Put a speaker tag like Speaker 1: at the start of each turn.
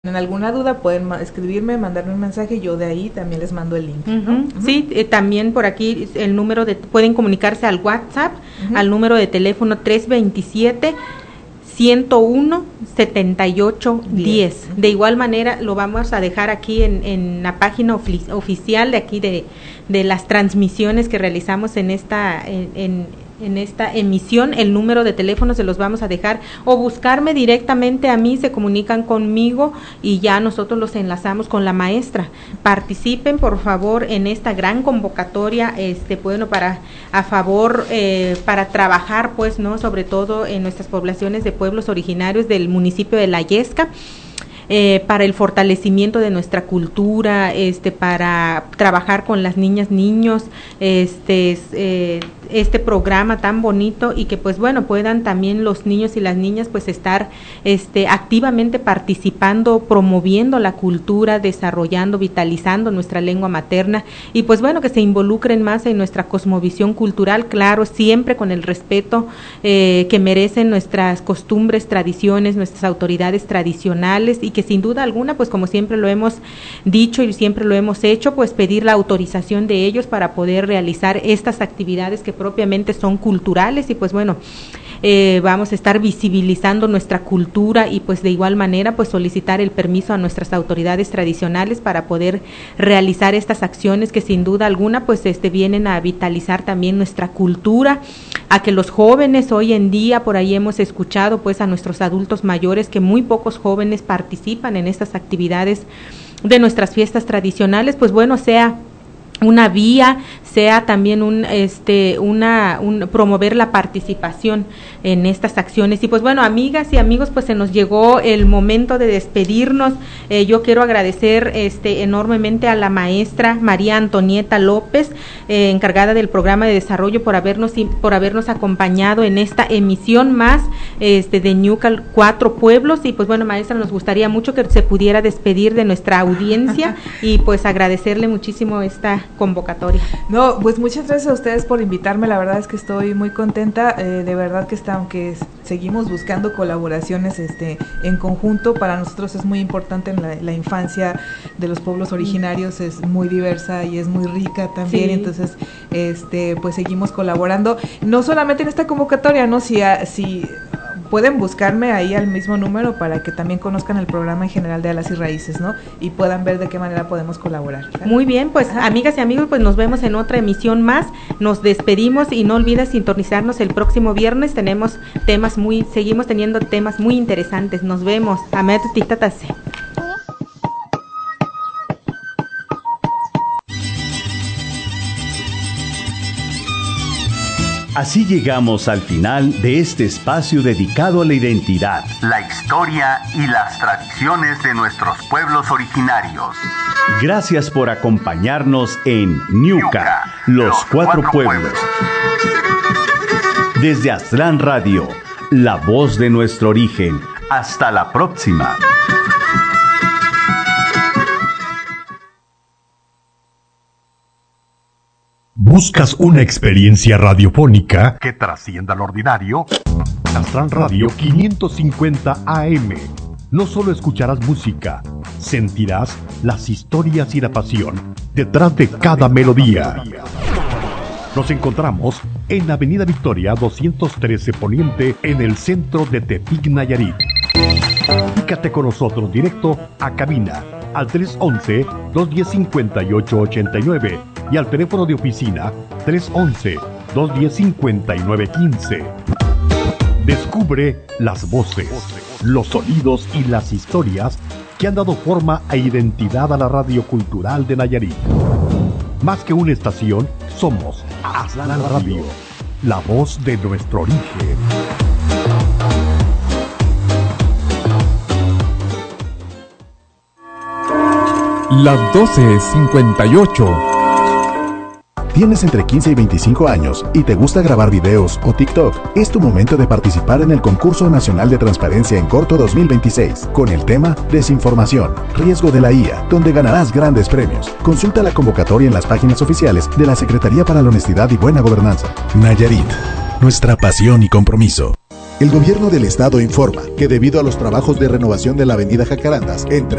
Speaker 1: tienen alguna duda pueden escribirme, mandarme un mensaje y yo de ahí también les mando el link, ¿no?
Speaker 2: Sí, también por aquí el número pueden comunicarse al WhatsApp, al número de teléfono 327-101-7810. De igual manera lo vamos a dejar aquí en la página oficial de aquí de las transmisiones que realizamos en esta emisión. El número de teléfono se los vamos a dejar, o buscarme directamente a mí, se comunican conmigo y ya nosotros los enlazamos con la maestra. Participen por favor en esta gran convocatoria, para trabajar pues, ¿no?, sobre todo en nuestras poblaciones de pueblos originarios del municipio de La Yesca. Para el fortalecimiento de nuestra cultura, para trabajar con las niñas, niños, este programa tan bonito, y que pues bueno, puedan también los niños y las niñas pues estar activamente participando, promoviendo la cultura, desarrollando, vitalizando nuestra lengua materna, y pues bueno, que se involucren más en nuestra cosmovisión cultural, claro, siempre con el respeto que merecen nuestras costumbres, tradiciones, nuestras autoridades tradicionales, y que sin duda alguna, pues como siempre lo hemos dicho y siempre lo hemos hecho, pues pedir la autorización de ellos para poder realizar estas actividades que propiamente son culturales. Y pues bueno, vamos a estar visibilizando nuestra cultura, y pues de igual manera pues solicitar el permiso a nuestras autoridades tradicionales para poder realizar estas acciones que sin duda alguna pues vienen a vitalizar también nuestra cultura, a que los jóvenes hoy en día, por ahí hemos escuchado pues a nuestros adultos mayores que muy pocos jóvenes participan en estas actividades de nuestras fiestas tradicionales, pues bueno, sea una vía, sea también promover la participación en estas acciones. Y pues bueno, amigas y amigos, pues se nos llegó el momento de despedirnos. Yo quiero agradecer enormemente a la maestra María Antonieta López, encargada del programa de desarrollo, por habernos acompañado en esta emisión más de Ñucal 4 Pueblos. Y pues bueno, maestra, nos gustaría mucho que se pudiera despedir de nuestra audiencia y pues agradecerle muchísimo esta convocatoria.
Speaker 1: No, pues muchas gracias a ustedes por invitarme, la verdad es que estoy muy contenta, de verdad que aunque seguimos buscando colaboraciones en conjunto, para nosotros es muy importante la infancia de los pueblos originarios, es muy diversa y es muy rica también, sí. Entonces pues seguimos colaborando, no solamente en esta convocatoria, ¿no? Si pueden buscarme ahí al mismo número para que también conozcan el programa en general de Alas y Raíces, ¿no? Y puedan ver de qué manera podemos colaborar, ¿sabes?
Speaker 2: Muy bien, pues amigas y amigos, pues nos vemos en otra emisión más, nos despedimos y no olvides sintonizarnos el próximo viernes, seguimos teniendo temas muy interesantes, nos vemos, Amet Tiktatase.
Speaker 3: Así llegamos al final de este espacio dedicado a la identidad, la historia y las tradiciones de nuestros pueblos originarios. Gracias por acompañarnos en Ñuca, los 4 pueblos. Desde Aztlán Radio, la voz de nuestro origen. Hasta la próxima.
Speaker 4: ¿Buscas una experiencia radiofónica que trascienda lo ordinario? Aztlán Radio 550 AM. No solo escucharás música, sentirás las historias y la pasión detrás de cada melodía. Nos encontramos en Avenida Victoria 213 Poniente, en el centro de Tepic, Nayarit. Comunícate con nosotros directo a cabina al 311-210-5889 y al teléfono de oficina 311-210-5915. Descubre las voces, los sonidos y las historias que han dado forma e identidad a la radio cultural de Nayarit. Más que una estación, somos Aztlán Radio, la voz de nuestro origen.
Speaker 5: Las 12:58.
Speaker 6: ¿Tienes entre 15 y 25 años y te gusta grabar videos o TikTok? Es tu momento de participar en el Concurso Nacional de Transparencia en Corto 2026, con el tema Desinformación, riesgo de la IA, donde ganarás grandes premios. Consulta la convocatoria en las páginas oficiales de la Secretaría para la Honestidad y Buena Gobernanza.
Speaker 7: Nayarit, nuestra pasión y compromiso.
Speaker 6: El gobierno del estado informa que debido a los trabajos de renovación de la avenida Jacarandas, entre